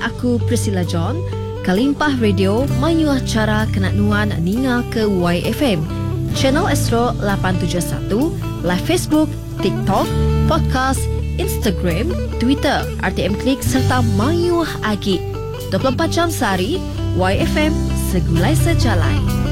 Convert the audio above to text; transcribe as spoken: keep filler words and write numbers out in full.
aku Priscilla John. Kalimpah Radio mayuah cara kena nuan ninga ke Y F M. Channel Astro lapan tujuh satu, live Facebook, TikTok, podcast, Instagram, Twitter, R T M Klik serta mayuah agi. dua puluh empat jam sehari, Y F M segulai sejalai.